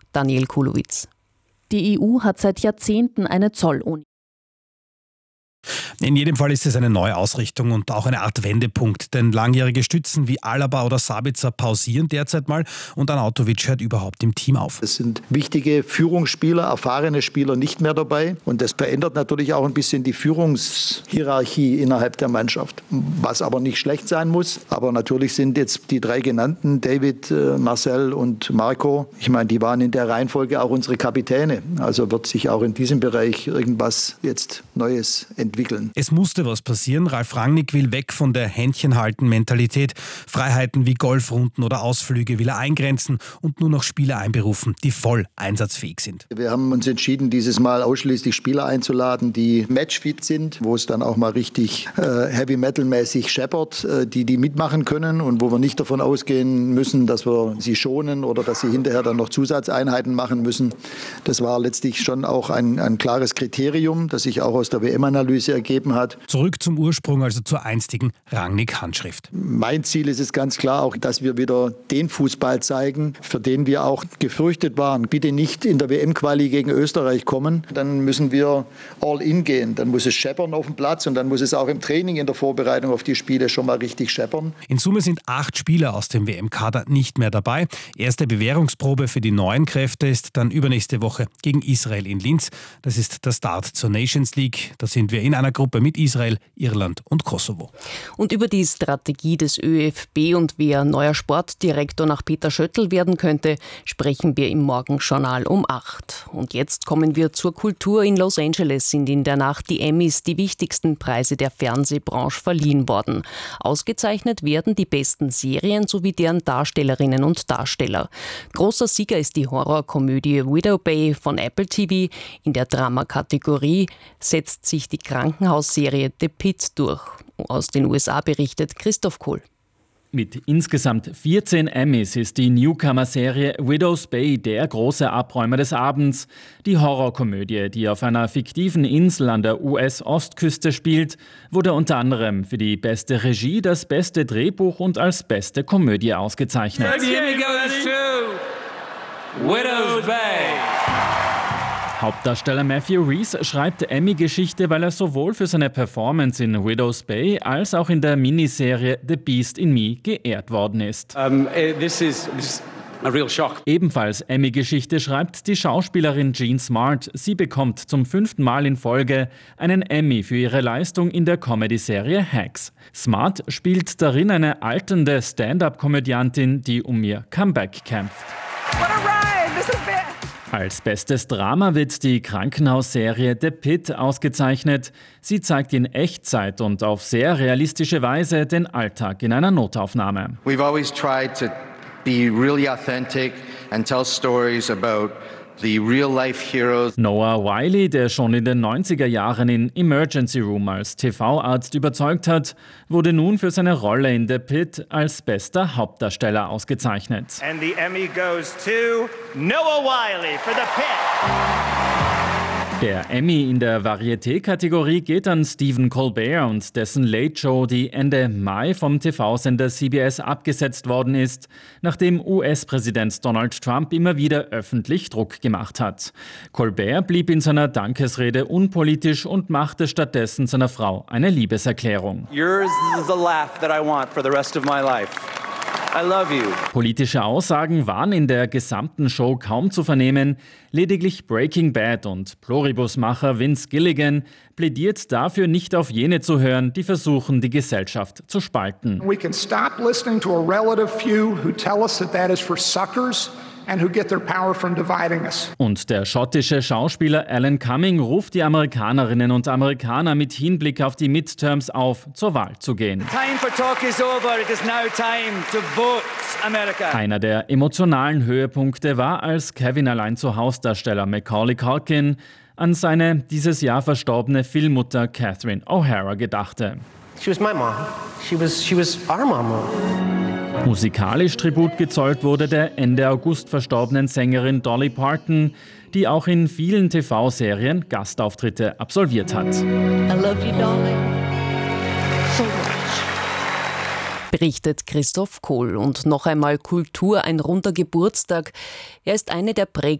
Daniel Kulowitz. Die EU hat seit Jahrzehnten eine Zollunion. In jedem Fall ist es eine neue Ausrichtung und auch eine Art Wendepunkt, denn langjährige Stützen wie Alaba oder Sabitzer pausieren derzeit mal und Arnautovic hört überhaupt im Team auf. Es sind wichtige Führungsspieler, erfahrene Spieler nicht mehr dabei und das verändert natürlich auch ein bisschen die Führungshierarchie innerhalb der Mannschaft, was aber nicht schlecht sein muss. Aber natürlich sind jetzt die drei genannten, David, Marcel und Marco, ich meine, die waren in der Reihenfolge auch unsere Kapitäne, also wird sich auch in diesem Bereich irgendwas jetzt Neues entwickeln. Es musste was passieren. Ralf Rangnick will weg von der Händchenhalten-Mentalität. Freiheiten wie Golfrunden oder Ausflüge will er eingrenzen und nur noch Spieler einberufen, die voll einsatzfähig sind. Wir haben uns entschieden, dieses Mal ausschließlich Spieler einzuladen, die matchfit sind, wo es dann auch mal richtig Heavy-Metal-mäßig scheppert, die mitmachen können und wo wir nicht davon ausgehen müssen, dass wir sie schonen oder dass sie hinterher dann noch Zusatzeinheiten machen müssen. Das war letztlich schon auch ein klares Kriterium, das sich auch aus der WM-Analyse ergeben hat. Zurück zum Ursprung, also zur einstigen Rangnick-Handschrift. Mein Ziel ist es ganz klar auch, dass wir wieder den Fußball zeigen, für den wir auch gefürchtet waren. Bitte nicht in der WM-Quali gegen Österreich kommen, dann müssen wir all in gehen. Dann muss es scheppern auf dem Platz und dann muss es auch im Training in der Vorbereitung auf die Spiele schon mal richtig scheppern. In Summe sind 8 Spieler aus dem WM-Kader nicht mehr dabei. Erste Bewährungsprobe für die neuen Kräfte ist dann übernächste Woche gegen Israel in Linz. Das ist der Start zur Nations League. Da sind wir in einer Gruppe mit Israel, Irland und Kosovo. Und über die Strategie des ÖFB und wer neuer Sportdirektor nach Peter Schöttl werden könnte, sprechen wir im Morgenjournal um 8. Und jetzt kommen wir zur Kultur. In Los Angeles sind in der Nacht die Emmys, die wichtigsten Preise der Fernsehbranche, verliehen worden. Ausgezeichnet werden die besten Serien sowie deren Darstellerinnen und Darsteller. Großer Sieger ist die Horrorkomödie Widow Bay von Apple TV. In der Drama-Kategorie setzt sich die Krankenhausserie The Pit durch. Aus den USA berichtet Christoph Kohl. Mit insgesamt 14 Emmys ist die Newcomer-Serie Widow's Bay der große Abräumer des Abends. Die Horrorkomödie, die auf einer fiktiven Insel an der US-Ostküste spielt, wurde unter anderem für die beste Regie, das beste Drehbuch und als beste Komödie ausgezeichnet. Widow's Bay. Hauptdarsteller Matthew Rhys schreibt Emmy-Geschichte, weil er sowohl für seine Performance in Widow's Bay als auch in der Miniserie The Beast in Me geehrt worden ist. This is a real shock. Ebenfalls Emmy-Geschichte schreibt die Schauspielerin Jean Smart. Sie bekommt zum 5. Mal in Folge einen Emmy für ihre Leistung in der Comedy-Serie Hacks. Smart spielt darin eine alternde Stand-up-Komödiantin, die um ihr Comeback kämpft. What a ride! This is bad. Als bestes Drama wird die Krankenhausserie The Pit ausgezeichnet. Sie zeigt in Echtzeit und auf sehr realistische Weise den Alltag in einer Notaufnahme. We've always tried to be really authentic and tell stories about the real-life heroes. Noah Wyle, der schon in den 90er Jahren in Emergency Room als TV-Arzt überzeugt hat, wurde nun für seine Rolle in The Pit als bester Hauptdarsteller ausgezeichnet. And the Emmy goes to Noah Wyle for The Pit. Der Emmy in der Varieté-Kategorie geht an Stephen Colbert und dessen Late Show, die Ende Mai vom TV-Sender CBS abgesetzt worden ist, nachdem US-Präsident Donald Trump immer wieder öffentlich Druck gemacht hat. Colbert blieb in seiner Dankesrede unpolitisch und machte stattdessen seiner Frau eine Liebeserklärung. Yours is the laugh that I want for the rest of my life. I love you. Politische Aussagen waren in der gesamten Show kaum zu vernehmen. Lediglich Breaking Bad und Pluribus-Macher Vince Gilligan plädiert dafür, nicht auf jene zu hören, die versuchen, die Gesellschaft zu spalten. We can stop listening to a relative few who tell us that is for suckers and who get their power from dividing us. Und der schottische Schauspieler Alan Cumming ruft die Amerikanerinnen und Amerikaner mit Hinblick auf die Midterms auf, zur Wahl zu gehen. Time for talk is over. It is now time to vote, America. Einer der emotionalen Höhepunkte war, als Kevin allein zu Hausdarsteller Macaulay Culkin an seine dieses Jahr verstorbene Filmmutter Catherine O'Hara gedachte. She was my mom. She was our mama. Musikalisch Tribut gezollt wurde der Ende August verstorbenen Sängerin Dolly Parton, die auch in vielen TV-Serien Gastauftritte absolviert hat. I love you, darling. So much. Berichtet Christoph Kohl. Und noch einmal Kultur, ein runder Geburtstag. Er ist eine der prägenden